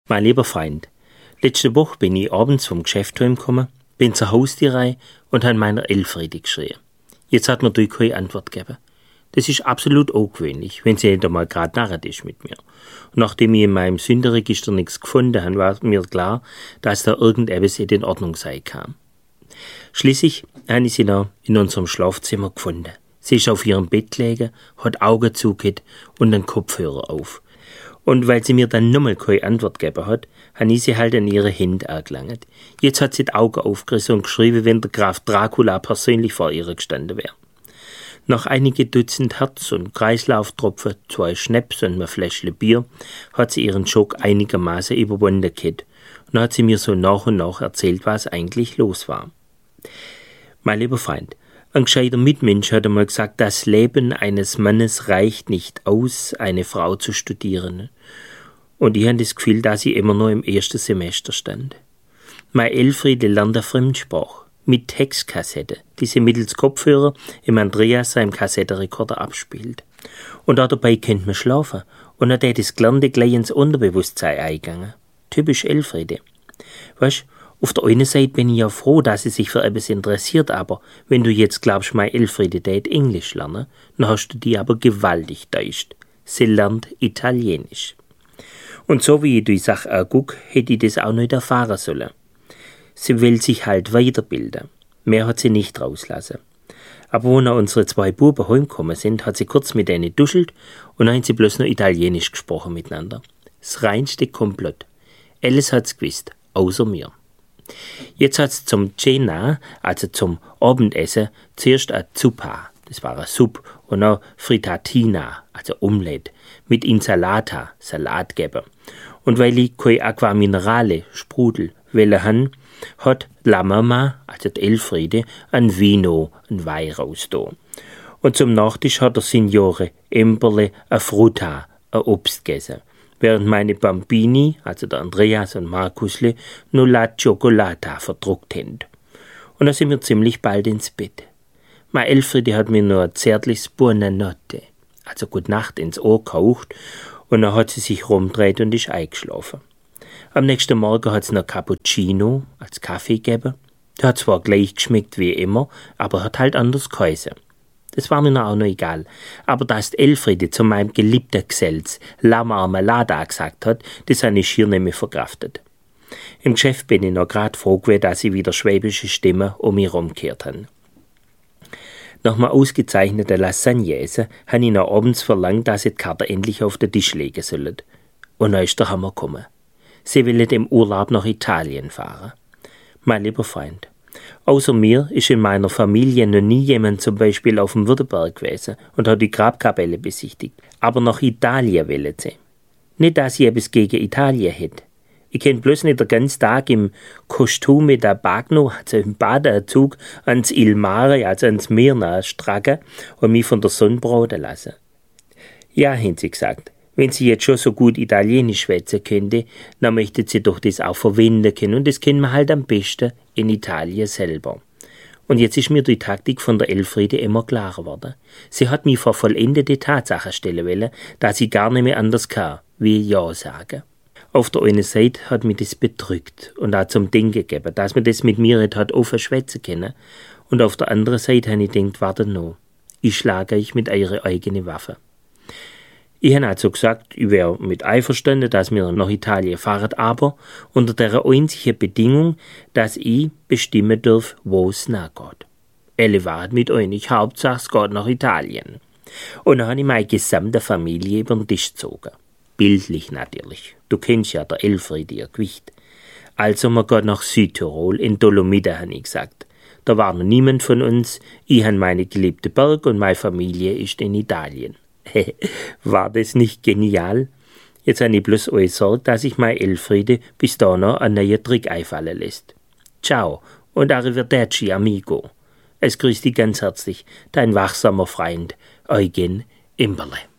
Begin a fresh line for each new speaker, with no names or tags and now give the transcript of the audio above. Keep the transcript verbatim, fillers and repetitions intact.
Mein lieber Freund, letzte Woche bin ich abends vom Geschäft heimgekommen, bin zur Haustierei und habe meiner Elfriede geschrien. Jetzt hat mir die keine Antwort gegeben. Das ist absolut ungewöhnlich, wenn sie nicht einmal gerade narret ist mit mir. Und nachdem ich in meinem Sündenregister nichts gefunden habe, war mir klar, dass da irgendetwas nicht in Ordnung sein kann. Schließlich habe ich sie noch in unserem Schlafzimmer gefunden. Sie ist auf ihrem Bett gelegen, hat Augen zugehört und einen Kopfhörer auf. Und weil sie mir dann nochmal keine Antwort gegeben hat, habe ich sie halt an ihre Hände angelangt. Jetzt hat sie die Augen aufgerissen und geschrieben, wenn der Graf Dracula persönlich vor ihr gestanden wäre. Nach einige Dutzend Herz- und Kreislauftropfen, zwei Schnaps und ein Fläschle Bier hat sie ihren Schock einigermaßen überwunden gehabt und hat sie mir so nach und nach erzählt, was eigentlich los war. Mein lieber Freund, ein gescheiter Mitmensch hat einmal gesagt, das Leben eines Mannes reicht nicht aus, eine Frau zu studieren. Und ich habe das Gefühl, dass ich immer noch im ersten Semester stand. Meine Elfriede lernt eine Fremdsprache mit Textkassette, die sie mittels Kopfhörer im Andreas seinem Kassettenrekorder abspielt. Und auch dabei kennt man schlafen und hat er das Gelernte gleich ins Unterbewusstsein eingegangen. Typisch Elfriede. Weißt, auf der einen Seite bin ich ja froh, dass sie sich für etwas interessiert, aber wenn du jetzt glaubst, meine Elfriede tät Englisch lernen, dann hast du die aber gewaltig täuscht. Sie lernt Italienisch. Und so wie ich die Sache angucke, hätte ich das auch nicht erfahren sollen. Sie will sich halt weiterbilden. Mehr hat sie nicht rauslassen. Aber wo noch unsere zwei Buben heimgekommen sind, hat sie kurz mit denen duschelt und dann haben sie bloß noch Italienisch gesprochen miteinander. Das reinste Komplott. Alles hat's gewusst, außer mir. Jetzt hat's zum Cena, also zum Abendessen, zuerst eine Zuppa, das war eine Suppe, und noch Frittatina, also Omelette, mit Insalata, Salat gegeben. Und weil ich keine Aqua Minerale, Sprudel, wollen han, hat La Mama, also die Elfriede, ein Vino, ein Wein raus da. Und zum Nachtisch hat der Signore Emberle a Frutta, ein Obst gegessen. Während meine Bambini, also der Andreas und Markusle, nur La Cioccolata verdruckt haben. Und da sind wir ziemlich bald ins Bett. Meine Elfriede hat mir nur ein zärtliches Buonanotte, also Gute Nacht, ins Ohr gehaucht und dann hat sie sich rumgedreht und ist eingeschlafen. Am nächsten Morgen hat es noch Cappuccino als Kaffee gegeben. Der hat zwar gleich geschmeckt wie immer, aber hat halt anders geheißen. Das war mir noch auch noch egal. Aber dass die Elfriede zu meinem geliebten Gesells La Marmelada gesagt hat, das habe ich schier nicht mehr verkraftet. Im Geschäft bin ich noch grad froh gewesen, dass sie wieder schwäbische Stimmen um mich rumgekehrt haben. Nach einem ausgezeichneten Lasagne essen habe ich noch abends verlangt, dass sie die Karte endlich auf den Tisch legen sollen. Und dann ist der Hammer gekommen. Sie wollen im Urlaub nach Italien fahren. Mein lieber Freund, außer mir ist in meiner Familie noch nie jemand zum Beispiel auf dem Württemberg gewesen und hat die Grabkapelle besichtigt. Aber nach Italien wollen sie. Nicht, dass ich etwas gegen Italien hätte. Ich kann bloß nicht den ganzen Tag im Kostüm mit der Bagno, also im Badeanzug, ans Il Mare, also ans Meer stracken und mich von der Sonne braten lassen. Ja, haben sie gesagt. Wenn sie jetzt schon so gut Italienisch schwätzen könnte, dann möchte sie doch das auch verwenden können. Und das kennen wir halt am besten in Italien selber. Und jetzt ist mir die Taktik von der Elfriede immer klarer geworden. Sie hat mich vor vollendete Tatsachen stellen wollen, dass sie gar nicht mehr anders kann, wie Ja sagen. Auf der einen Seite hat mich das bedrückt und auch zum Denken gegeben, dass man das mit mir nicht hat offen schwätzen können. Und auf der anderen Seite habe ich gedacht, warte noch, ich schlage euch mit eurer eigenen Waffe. Ich habe also gesagt, ich wäre mit einverstanden, dass wir nach Italien fahren, aber unter der einzigen Bedingung, dass ich bestimmen darf, wo es nachgeht. Elle war mit euch, Hauptsache es geht nach Italien. Und dann habe ich meine gesamte Familie über den Tisch gezogen. Bildlich natürlich. Du kennst ja der Elfriede, ihr Gewicht. Also man geht nach Südtirol, in Dolomiten, habe ich gesagt. Da war noch niemand von uns, ich habe meine geliebte Berg und meine Familie ist in Italien. War das nicht genial? Jetzt habe ich bloß euch Sorge, dass ich meine Elfriede bis da noch einen neuen Trick einfallen lässt. Ciao und arrivederci, amigo. Es grüßt dich ganz herzlich, dein wachsamer Freund Eugen Imberle.